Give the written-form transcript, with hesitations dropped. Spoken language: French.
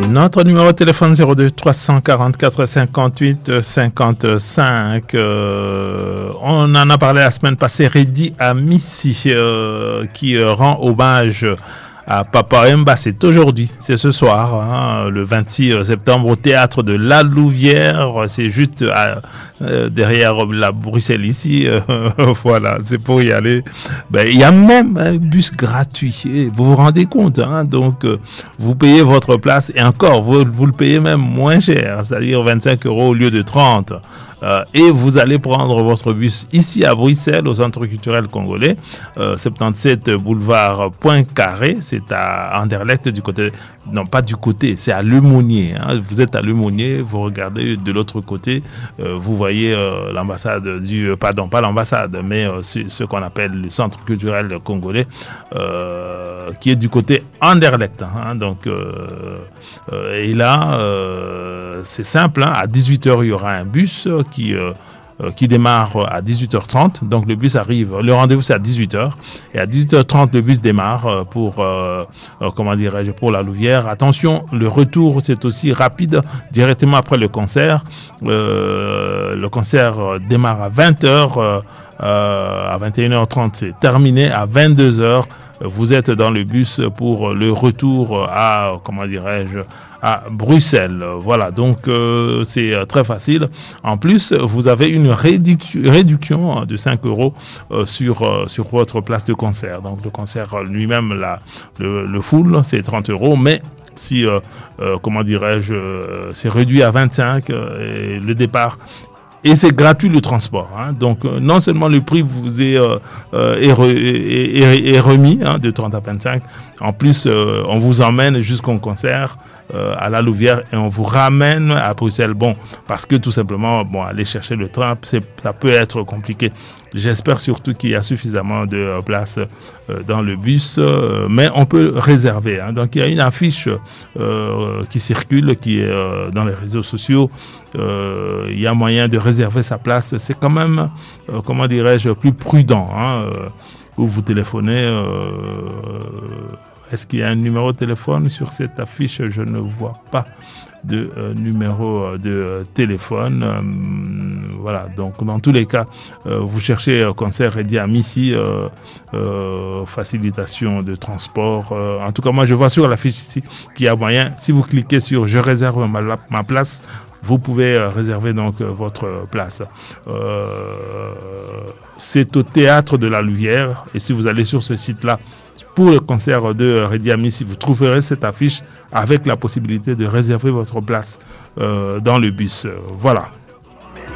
Notre numéro de téléphone 02 344 58 55. On en a parlé la semaine passée. Redi Amissi qui rend hommage à Papa Wemba. C'est aujourd'hui, c'est ce soir, hein, le 26 septembre au théâtre de La Louvière. C'est juste derrière la Bruxelles ici. Voilà, c'est pour y aller. Il y a même un bus gratuit. Vous vous rendez compte, hein, donc vous payez votre place et encore, vous le payez même moins cher, c'est-à-dire 25 € au lieu de 30. Et vous allez prendre votre bus ici à Bruxelles, au Centre culturel congolais, 77 boulevard Poincaré. C'est à Anderlecht, du côté, non pas du côté, c'est à Lemonnier. Hein. Vous êtes à Lemonnier, vous regardez de l'autre côté, vous voyez l'ambassade pardon, pas l'ambassade, mais ce qu'on appelle le Centre culturel congolais, qui est du côté Anderlecht. Hein. Donc, et là, c'est simple, hein, à 18h, il y aura un bus qui démarre à 18h30. Donc le bus arrive, le rendez-vous c'est à 18h. Et à 18h30, le bus démarre pour la Louvière. Attention, le retour c'est aussi rapide, directement après le concert. Le concert démarre à 20h. À 21h30, c'est terminé. À 22h, vous êtes dans le bus pour le retour à Bruxelles. Voilà, donc c'est très facile. En plus, vous avez une réduction de 5 € sur votre place de concert. Donc le concert lui-même, le full, c'est 30 €, mais si, c'est réduit à 25 et le départ. Et c'est gratuit le transport. Hein. Donc, non seulement le prix vous est remis, hein, de 30 à 25, en plus, on vous emmène jusqu'au concert à La Louvière et on vous ramène à Bruxelles. Bon, parce que tout simplement, aller chercher le train, ça peut être compliqué. J'espère surtout qu'il y a suffisamment de places dans le bus, mais on peut réserver. Hein. Donc, il y a une affiche qui circule, qui est dans les réseaux sociaux. Il y a moyen de réserver sa place. C'est quand même, plus prudent. Hein, où vous téléphonez. Est-ce qu'il y a un numéro de téléphone sur cette affiche? Je ne vois pas de numéro de téléphone. Voilà, donc dans tous les cas, vous cherchez concert Redi Amissi, facilitation de transport. En tout cas, moi je vois sur l'affiche ici qu'il y a moyen. Si vous cliquez sur je réserve ma place, vous pouvez réserver donc votre place. C'est au théâtre de La Louvière, et si vous allez sur ce site-là, pour le concert de Redi Amissi, vous trouverez cette affiche avec la possibilité de réserver votre place dans le bus. Voilà.